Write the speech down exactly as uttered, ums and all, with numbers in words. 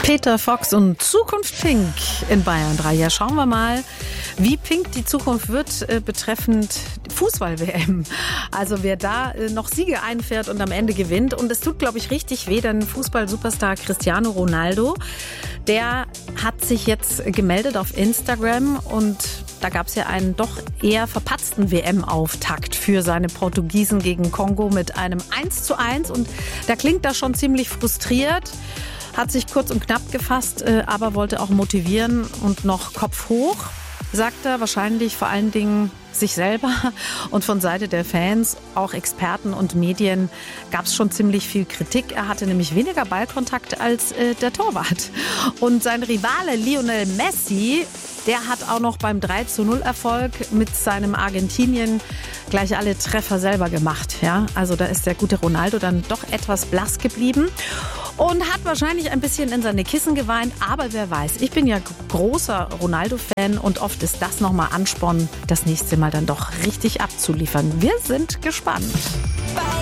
Peter Fox und Zukunft Pink in Bayern drei. Ja, schauen wir mal, wie pink die Zukunft wird äh, betreffend Fußball-W M. Also wer da äh, noch Siege einfährt und am Ende gewinnt. Und es tut, glaube ich, richtig weh, denn Fußball-Superstar Cristiano Ronaldo, der hat sich jetzt gemeldet auf Instagram und da gab es ja einen doch eher verpatzten W M-Auftakt für seine Portugiesen gegen Kongo mit einem eins zu eins. Und da klingt er schon ziemlich frustriert. Hat sich kurz und knapp gefasst, aber wollte auch motivieren und noch Kopf hoch, sagt er, wahrscheinlich vor allen Dingen sich selber. Und von Seite der Fans, auch Experten und Medien, gab es schon ziemlich viel Kritik. Er hatte nämlich weniger Ballkontakt als äh, der Torwart. Und sein Rivale Lionel Messi, der hat auch noch beim drei zu null Erfolg mit seinem Argentinien gleich alle Treffer selber gemacht. Ja? Also da ist der gute Ronaldo dann doch etwas blass geblieben und hat wahrscheinlich ein bisschen in seine Kissen geweint. Aber wer weiß, ich bin ja großer Ronaldo-Fan und oft ist das nochmal Ansporn, das nächste Mal dann doch richtig abzuliefern. Wir sind gespannt.